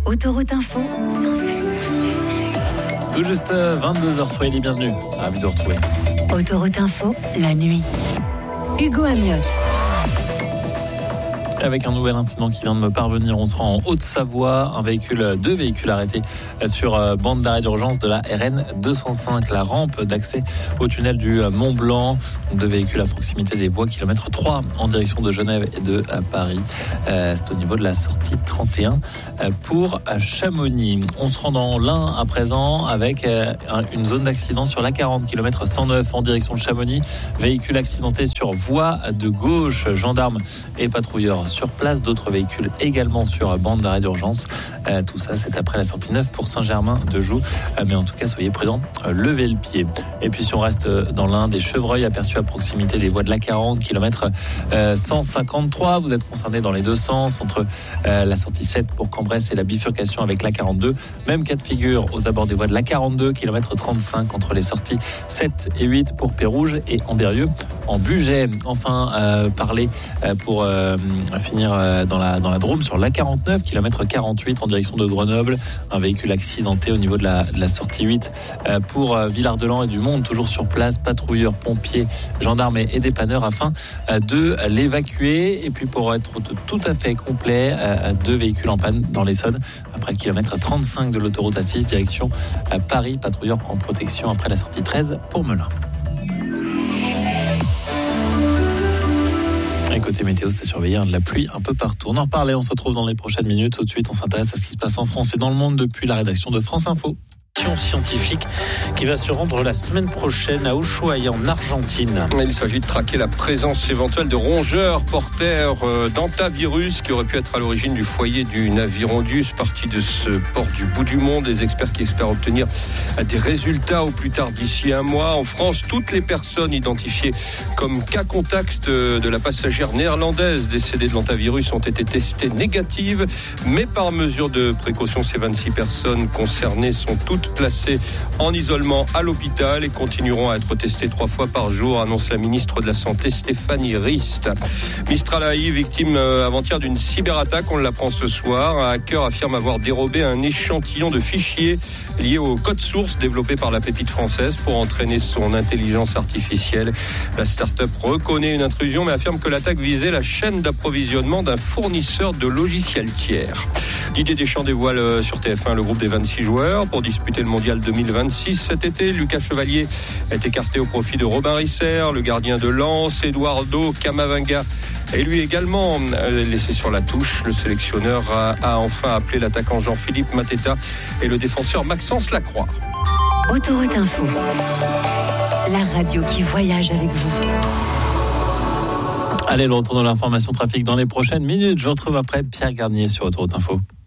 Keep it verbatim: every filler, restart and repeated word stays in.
Autoroute Info. Tout juste vingt-deux heures, soyez les bienvenus. Ravi de vous retrouver. Autoroute Info, la nuit. Hugo Amiot. Avec un nouvel incident qui vient de me parvenir, on se rend en Haute-Savoie. Un véhicule, deux véhicules arrêtés sur bande d'arrêt d'urgence de la R N deux cent cinq, la rampe d'accès au tunnel du Mont Blanc. Deux véhicules à proximité des voies kilomètre trois en direction de Genève et de Paris. C'est au niveau de la sortie trente et un pour Chamonix. On se rend dans l'Ain à présent avec une zone d'accident sur l'A quarante, kilomètre cent neuf en direction de Chamonix. Véhicule accidenté sur voie de gauche, gendarmes et patrouilleurs sur place, d'autres véhicules également sur bande d'arrêt d'urgence. Euh, tout ça, c'est après la sortie neuf pour Saint-Germain-de-Joux. Euh, mais en tout cas, soyez prudents, euh, levez le pied. Et puis, si on reste dans l'un des chevreuils aperçus à proximité des voies de l'A quarante, kilomètre euh, cent cinquante-trois, vous êtes concernés dans les deux sens, entre euh, la sortie sept pour Cambrai et la bifurcation avec l'A quarante-deux. Même cas de figure aux abords des voies de l'A quarante-deux, kilomètre trente-cinq, entre les sorties sept et huit pour Pérouge et Ambérieu en Bugey. Enfin, euh, parler euh, pour euh, finir euh, dans la, dans la Drôme sur l'A quarante-neuf, kilomètre quarante-huit en direction de Grenoble. Un véhicule accidenté au niveau de la, de la sortie huit euh, pour euh, Villard-de-Lans et du Monde, toujours sur place, patrouilleurs, pompiers, gendarmes et, et dépanneurs afin euh, de l'évacuer. Et puis pour être tout à fait complet, euh, deux véhicules en panne dans l'Essonne après le kilomètre trente-cinq de l'autoroute A six, direction euh, Paris, patrouilleurs en protection après la sortie treize pour Melun. Et côté météo, c'est surveillé de la pluie un peu partout. On en reparlait, on se retrouve dans les prochaines minutes. Tout de suite, on s'intéresse à ce qui se passe en France et dans le monde depuis la rédaction de France Info. Scientifique qui va se rendre la semaine prochaine à Ushuaia en Argentine. Il s'agit de traquer la présence éventuelle de rongeurs porteurs d'hantavirus qui auraient pu être à l'origine du foyer du Navirondus, parti de ce port du bout du monde. Des experts qui espèrent obtenir des résultats au plus tard d'ici un mois. En France, toutes les personnes identifiées comme cas contact de la passagère néerlandaise décédée de l'hantavirus ont été testées négatives, mais par mesure de précaution, ces vingt-six personnes concernées sont toutes placés en isolement à l'hôpital et continueront à être testés trois fois par jour, annonce la ministre de la Santé Stéphanie Rist. Mistral A I, victime avant-hier d'une cyberattaque, on l'apprend ce soir. Un hacker affirme avoir dérobé un échantillon de fichiers lié au code source développé par la pépite française pour entraîner son intelligence artificielle. La start-up reconnaît une intrusion mais affirme que l'attaque visait la chaîne d'approvisionnement d'un fournisseur de logiciels tiers. Didier Deschamps dévoile sur T F un le groupe des vingt-six joueurs pour disputer le mondial deux mille vingt-six. Cet été, Lucas Chevalier est écarté au profit de Robin Risser, le gardien de Lens. Eduardo Camavinga est lui également laissé sur la touche. Le sélectionneur a, a enfin appelé l'attaquant Jean-Philippe Mateta et le défenseur Maxence Lacroix. Autoroute Info, la radio qui voyage avec vous. Allez, le retour de l'information trafic dans les prochaines minutes. Je retrouve après Pierre Garnier sur Autoroute Info.